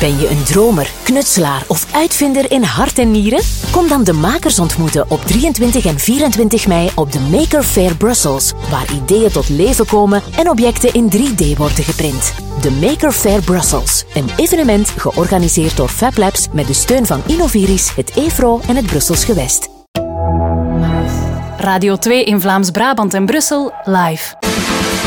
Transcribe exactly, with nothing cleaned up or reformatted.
Ben je een dromer, knutselaar of uitvinder in hart en nieren? Kom dan de makers ontmoeten op drieëntwintig en vierentwintig mei op de Maker Faire Brussels, waar ideeën tot leven komen en objecten in drie D worden geprint. De Maker Faire Brussels, een evenement georganiseerd door FabLabs met de steun van Innoviris, het E V R O en het Brussels Gewest. Radio twee in Vlaams-Brabant en Brussel, live.